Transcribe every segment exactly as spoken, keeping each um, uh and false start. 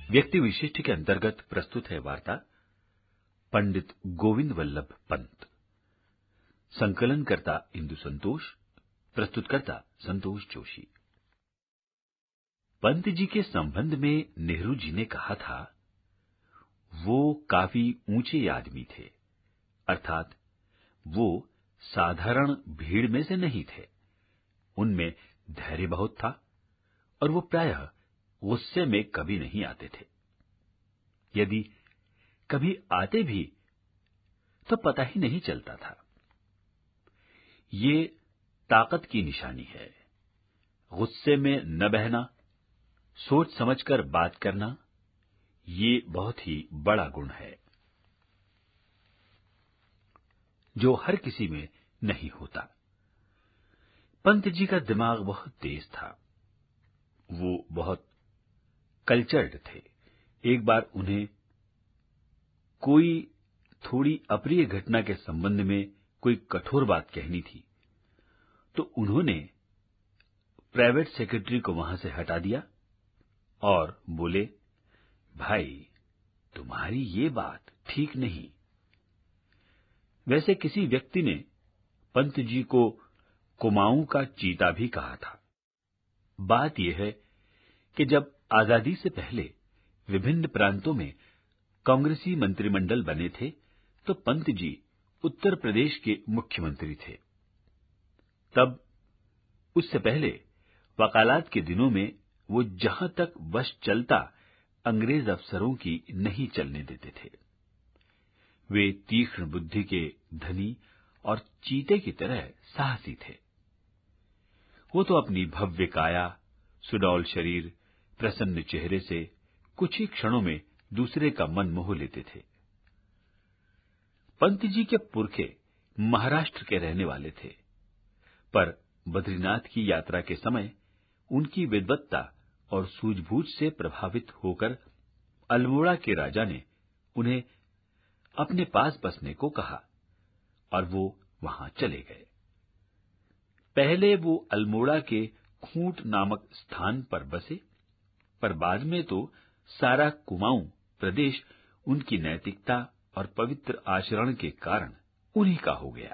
व्यक्ति विशिष्ट के अंतर्गत प्रस्तुत है वार्ता पंडित गोविंद वल्लभ पंत। संकलनकर्ता इंदु संतोष, प्रस्तुतकर्ता संतोष जोशी। पंत जी के संबंध में नेहरू जी ने कहा था, वो काफी ऊंचे आदमी थे, अर्थात वो साधारण भीड़ में से नहीं थे। उनमें धैर्य बहुत था और वो प्रायः गुस्से में कभी नहीं आते थे। यदि कभी आते भी तो पता ही नहीं चलता था। ये ताकत की निशानी है। गुस्से में न बहना, सोच समझकर बात करना, ये बहुत ही बड़ा गुण है जो हर किसी में नहीं होता। पंत जी का दिमाग बहुत तेज था। वो बहुत कल्चर्ड थे। एक बार उन्हें कोई थोड़ी अप्रिय घटना के संबंध में कोई कठोर बात कहनी थी, तो उन्होंने प्राइवेट सेक्रेटरी को वहां से हटा दिया और बोले, भाई तुम्हारी ये बात ठीक नहीं। वैसे किसी व्यक्ति ने पंत जी को कुमाऊं का चीता भी कहा था। बात यह है कि जब आजादी से पहले विभिन्न प्रांतों में कांग्रेसी मंत्रिमंडल बने थे, तो पंत जी उत्तर प्रदेश के मुख्यमंत्री थे। तब उससे पहले वकालत के दिनों में वो जहां तक वश चलता अंग्रेज अफसरों की नहीं चलने देते थे। वे तीक्ष्ण बुद्धि के धनी और चीते की तरह साहसी थे। वो तो अपनी भव्य काया, सुडौल शरीर, प्रसन्न चेहरे से कुछ ही क्षणों में दूसरे का मन मोह लेते थे। पंत जी के पुरखे महाराष्ट्र के रहने वाले थे, पर बद्रीनाथ की यात्रा के समय उनकी विद्वत्ता और सूझबूझ से प्रभावित होकर अल्मोड़ा के राजा ने उन्हें अपने पास बसने को कहा और वो वहां चले गए। पहले वो अल्मोड़ा के खूंट नामक स्थान पर बसे, पर बाद में तो सारा कुमाऊं प्रदेश उनकी नैतिकता और पवित्र आचरण के कारण उन्हीं का हो गया।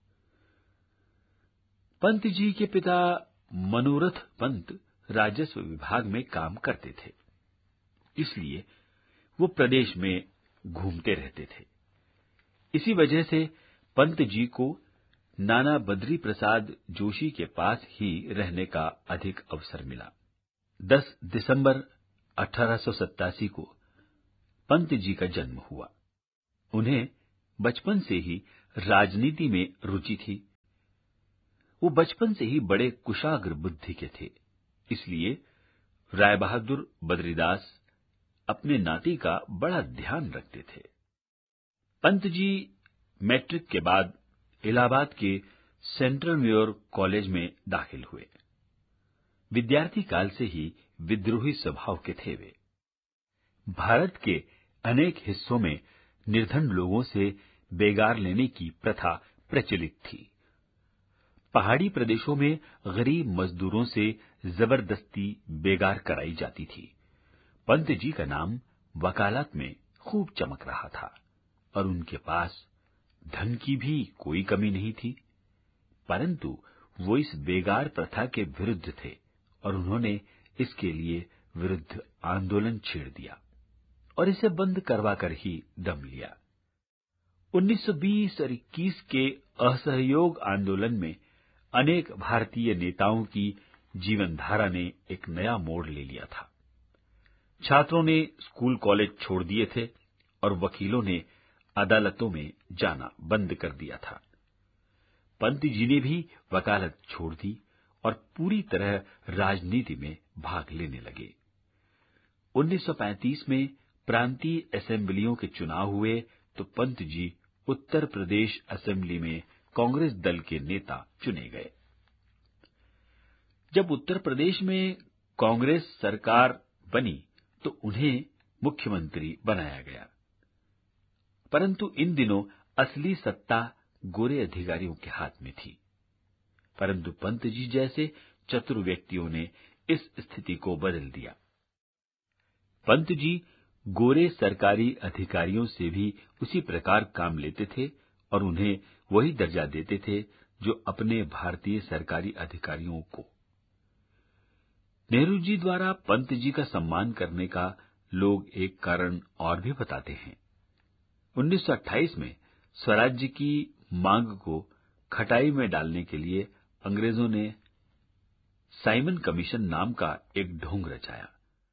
पंत जी के पिता मनोरथ पंत राजस्व विभाग में काम करते थे, इसलिए वो प्रदेश में घूमते रहते थे। इसी वजह से पंत जी को नाना बद्री प्रसाद जोशी के पास ही रहने का अधिक अवसर मिला। दस दिसंबर अठारह सौ सत्तासी को पंत जी का जन्म हुआ। उन्हें बचपन से ही राजनीति में रुचि थी। वो बचपन से ही बड़े कुशाग्र बुद्धि के थे, इसलिए राय बहादुर बद्रीदास अपने नाती का बड़ा ध्यान रखते थे। पंत जी मैट्रिक के बाद इलाहाबाद के सेंट्रल म्योर कॉलेज में दाखिल हुए। विद्यार्थी काल से ही विद्रोही स्वभाव के थे वे। भारत के अनेक हिस्सों में निर्धन लोगों से बेगार लेने की प्रथा प्रचलित थी। पहाड़ी प्रदेशों में गरीब मजदूरों से जबरदस्ती बेगार कराई जाती थी। पंत जी का नाम वकालत में खूब चमक रहा था और उनके पास धन की भी कोई कमी नहीं थी, परंतु वो इस बेगार प्रथा के विरुद्ध थे और उन्होंने इसके लिए विरुद्ध आंदोलन छेड़ दिया और इसे बंद करवाकर ही दम लिया। उन्नीस सौ बीस और इक्कीस के असहयोग आंदोलन में अनेक भारतीय नेताओं की जीवनधारा ने एक नया मोड़ ले लिया था। छात्रों ने स्कूल कॉलेज छोड़ दिए थे और वकीलों ने अदालतों में जाना बंद कर दिया था। पंत जी ने भी वकालत छोड़ दी और पूरी तरह राजनीति में भाग लेने लगे। उन्नीस सौ पैंतीस में प्रांतीय असेंबलियों के चुनाव हुए तो पंत जी उत्तर प्रदेश असेंबली में कांग्रेस दल के नेता चुने गए। जब उत्तर प्रदेश में कांग्रेस सरकार बनी तो उन्हें मुख्यमंत्री बनाया गया, परंतु इन दिनों असली सत्ता गोरे अधिकारियों के हाथ में थी। परंतु पंत जी जैसे चतुर व्यक्तियों ने इस स्थिति को बदल दिया। पंत जी गोरे सरकारी अधिकारियों से भी उसी प्रकार काम लेते थे और उन्हें वही दर्जा देते थे जो अपने भारतीय सरकारी अधिकारियों को। नेहरू जी द्वारा पंत जी का सम्मान करने का लोग एक कारण और भी बताते हैं। उन्नीस सौ अट्ठाईस में स्वराज्य की मांग को खटाई में डालने के लिए अंग्रेजों ने साइमन कमीशन नाम का एक ढोंग रचाया।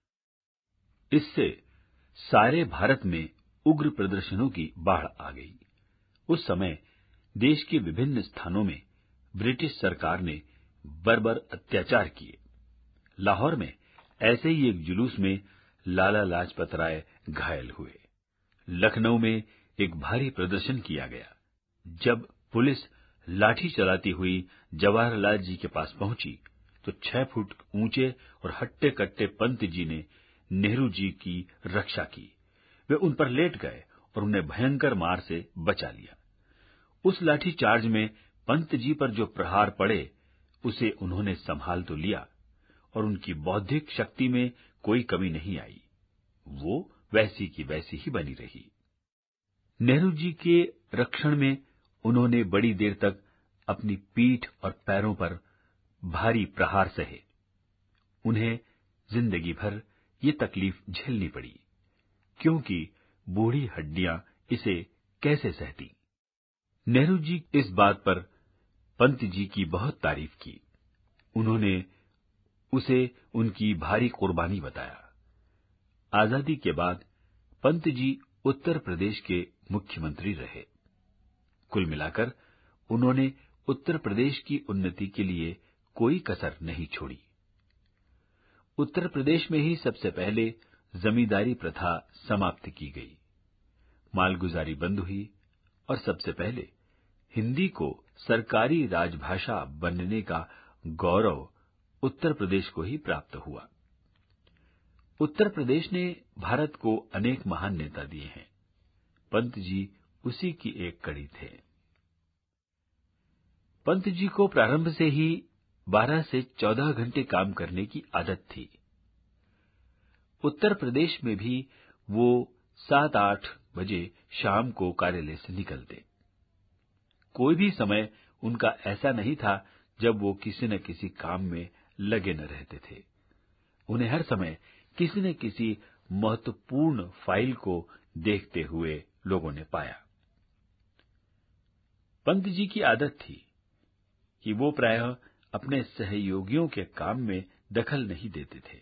इससे सारे भारत में उग्र प्रदर्शनों की बाढ़ आ गई। उस समय देश के विभिन्न स्थानों में ब्रिटिश सरकार ने बर्बर अत्याचार किए। लाहौर में ऐसे ही एक जुलूस में लाला लाजपत राय घायल हुए। लखनऊ में एक भारी प्रदर्शन किया गया। जब पुलिस लाठी चलाती हुई जवाहरलाल जी के पास पहुंची तो छह फुट ऊंचे और हट्टे कट्टे पंत जी ने नेहरू जी की रक्षा की। वे उन पर लेट गए और उन्हें भयंकर मार से बचा लिया। उस लाठी चार्ज में पंत जी पर जो प्रहार पड़े उसे उन्होंने संभाल तो लिया और उनकी बौद्धिक शक्ति में कोई कमी नहीं आई। वो वैसी की वैसी ही बनी रही। नेहरू जी के रक्षण में उन्होंने बड़ी देर तक अपनी पीठ और पैरों पर भारी प्रहार सहे। उन्हें जिंदगी भर ये तकलीफ झेलनी पड़ी, क्योंकि बूढ़ी हड्डियां इसे कैसे सहती। नेहरू जी इस बात पर पंत जी की बहुत तारीफ की। उन्होंने उसे उनकी भारी कुर्बानी बताया। आजादी के बाद पंत जी उत्तर प्रदेश के मुख्यमंत्री रहे। कुल मिलाकर उन्होंने उत्तर प्रदेश की उन्नति के लिए कोई कसर नहीं छोड़ी। उत्तर प्रदेश में ही सबसे पहले जमींदारी प्रथा समाप्त की गई, मालगुजारी बंद हुई और सबसे पहले हिंदी को सरकारी राजभाषा बनने का गौरव उत्तर प्रदेश को ही प्राप्त हुआ। उत्तर प्रदेश ने भारत को अनेक महान नेता दिए हैं। पंत जी उसी की एक कड़ी थे। पंत जी को प्रारंभ से ही बारह से चौदह घंटे काम करने की आदत थी। उत्तर प्रदेश में भी वो सात आठ बजे शाम को कार्यालय से निकलते। कोई भी समय उनका ऐसा नहीं था जब वो किसी न किसी काम में लगे न रहते थे। उन्हें हर समय किसी न किसी महत्वपूर्ण फाइल को देखते हुए लोगों ने पाया। पंत जी की आदत थी कि वो प्रायः अपने सहयोगियों के काम में दखल नहीं देते थे।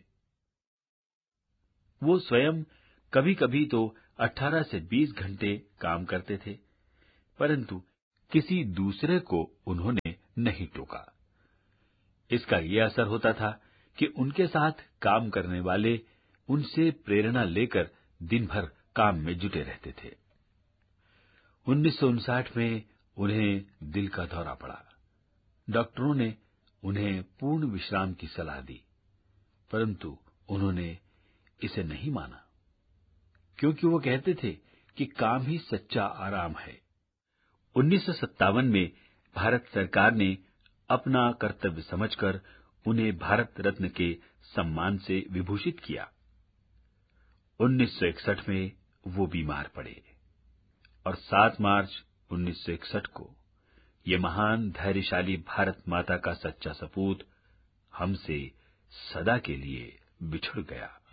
वो स्वयं कभी-कभी तो अठारह से बीस घंटे काम करते थे, परंतु किसी दूसरे को उन्होंने नहीं टोका। इसका ये असर होता था कि उनके साथ काम करने वाले उनसे प्रेरणा लेकर दिन भर काम में जुटे रहते थे। उन्नीस सौ उनसाठ में उन्हें दिल का दौरा पड़ा। डॉक्टरों ने उन्हें पूर्ण विश्राम की सलाह दी, परंतु उन्होंने इसे नहीं माना, क्योंकि वो कहते थे कि काम ही सच्चा आराम है। उन्नीस सौ सत्तावन में भारत सरकार ने अपना कर्तव्य समझकर उन्हें भारत रत्न के सम्मान से विभूषित किया। उन्नीस सौ इकसठ में वो बीमार पड़े और सात मार्च उन्नीस सौ इकसठ को ये महान धैर्यशाली भारत माता का सच्चा सपूत हमसे सदा के लिए बिछुड़ गया।